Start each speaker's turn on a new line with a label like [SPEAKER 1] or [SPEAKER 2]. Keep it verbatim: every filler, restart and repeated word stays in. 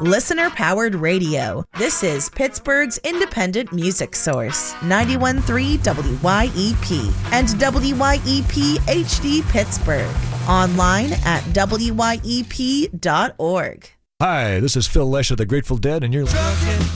[SPEAKER 1] Listener-powered radio. This is Pittsburgh's independent music source. ninety-one point three W Y E P and W Y E P H D Pittsburgh. Online at W Y E P dot org.
[SPEAKER 2] Hi, this is Phil Lesh of the Grateful Dead, and you're...